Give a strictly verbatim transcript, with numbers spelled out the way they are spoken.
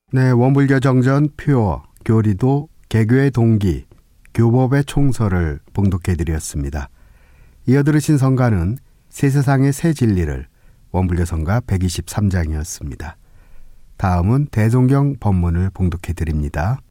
네, 원불교 정전 표어, 교리도, 개교의 동기, 교법의 총서를 봉독해드렸습니다. 이어 들으신 성가는 새세상의 새 진리를, 원불교 성가 백이십삼 장이었습니다. 다음은 대종경 법문을 봉독해드립니다.